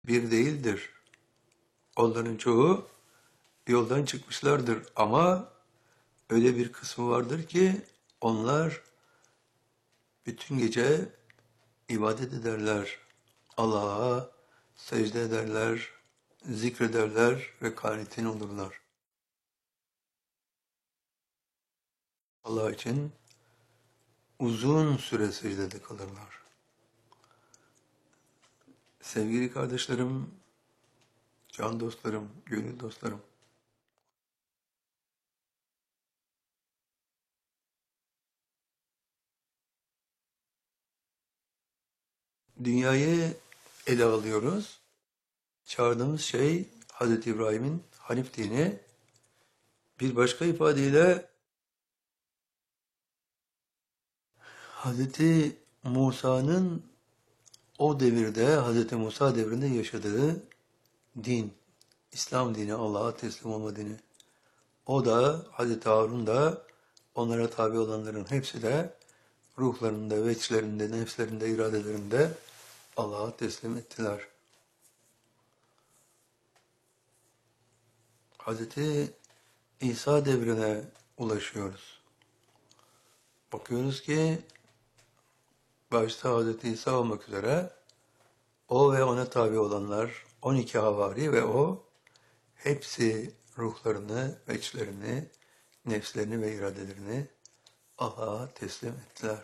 bir değildir. Onların çoğu yoldan çıkmışlardır ama öyle bir kısmı vardır ki onlar bütün gece ibadet ederler. Allah'a secde ederler, zikrederler ve kanitin olurlar. Allah için uzun süre secdede kalırlar. Sevgili kardeşlerim, can dostlarım, gönül dostlarım, dünyayı ele alıyoruz. Çağırdığımız şey Hz. İbrahim'in Hanif dini, bir başka ifadeyle Hz. Musa'nın o devirde, Hz. Musa devrinde yaşadığı din, İslam dini, Allah'a teslim olma dini. O da, Hz. Harun da, onlara tabi olanların hepsi de ruhlarında, veçlerinde, nefslerinde, iradelerinde Allah'a teslim ettiler. Hz. İsa devrine ulaşıyoruz. Bakıyoruz ki başta Hz. İsa olmak üzere o ve ona tabi olanlar, 12 havari ve o hepsi ruhlarını, veçlerini, nefslerini ve iradelerini Allah'a teslim ettiler.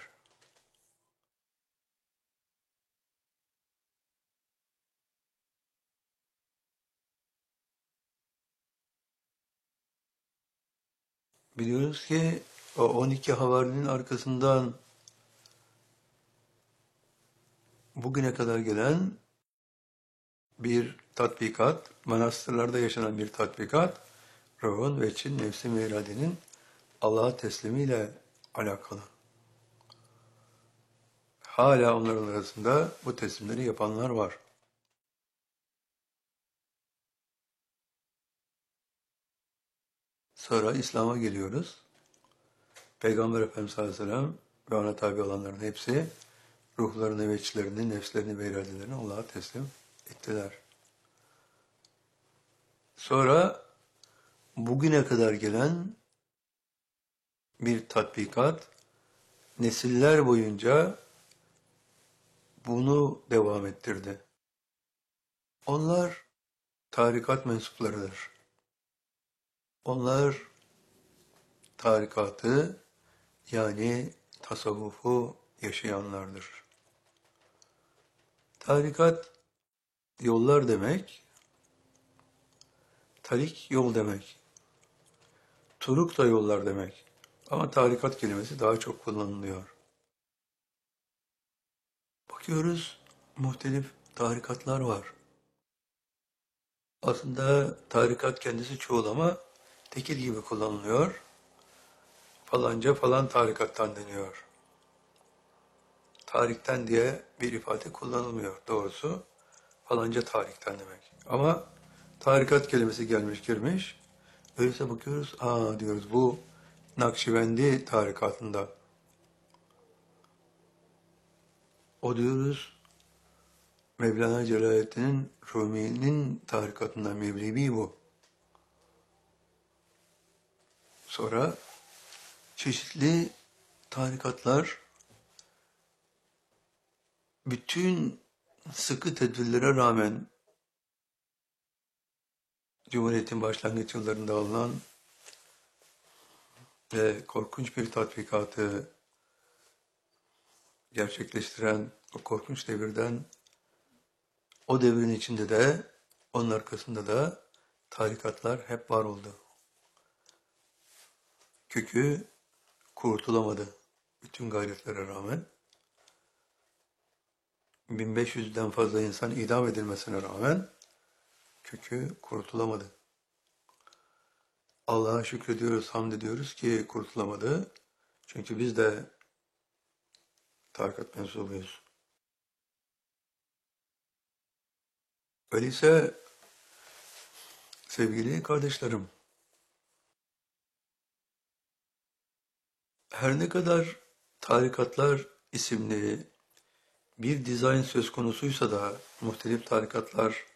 Biliyoruz ki o 12 havarinin arkasından bugüne kadar gelen bir tatbikat, manastırlarda yaşanan bir tatbikat, ruhun, veçin, nefsin ve iradenin Allah'a teslimiyle alakalı. Hala onların arasında bu teslimleri yapanlar var. Sonra İslam'a geliyoruz. Peygamber Efendimiz sallallahu aleyhi ve sellem ve ona tabi olanların hepsi ruhlarını, veçlerini, nefslerini ve iradelerini Allah'a teslim ettiler. Sonra bugüne kadar gelen bir tatbikat, nesiller boyunca bunu devam ettirdi. Onlar tarikat mensuplarıdır. Onlar tarikatı yani tasavvufu yaşayanlardır. Tarikat yollar demek, tarik yol demek, turuk da yollar demek. Ama tarikat kelimesi daha çok kullanılıyor. Bakıyoruz, muhtelif tarikatlar var. Aslında tarikat kendisi çoğul ama tekil gibi kullanılıyor. Falanca falan tarikattan deniyor. Tarikten diye bir ifade kullanılmıyor doğrusu. Falanca tarikten demek. Ama tarikat kelimesi gelmiş girmiş. Öyleyse bakıyoruz, diyoruz bu Nakşibendi tarikatında. O diyoruz Mevlana Celaleddin Rumi'nin tarikatından Mevlevi bu. Sonra çeşitli tarikatlar bütün sıkı tedbirlere rağmen Cumhuriyet'in başlangıç yıllarında alınan ve korkunç bir tatbikatı gerçekleştiren o korkunç devirden, o devrin içinde de onun arkasında da tarikatlar hep var oldu. Kökü kurtulamadı bütün gayretlere rağmen. 1500'den fazla insan idam edilmesine rağmen kökü kurtulamadı. Allah'a şükrediyoruz, hamd ediyoruz ki kurtulamadı. Çünkü biz de tarikat mensubuyuz. Öyleyse sevgili kardeşlerim, her ne kadar tarikatlar isimli bir dizayn söz konusuysa da muhtelif tarikatlar